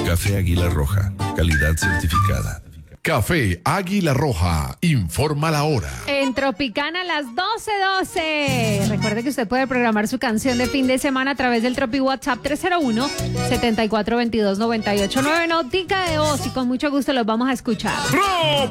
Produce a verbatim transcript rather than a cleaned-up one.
Café Águila Roja, calidad certificada. Café Águila Roja, informa la hora. En Tropicana, las doce doce. Recuerde que usted puede programar su canción de fin de semana a través del Tropi WhatsApp tres cero uno, siete cuatro dos dos, nueve ocho nueve. Notica de voz y con mucho gusto los vamos a escuchar.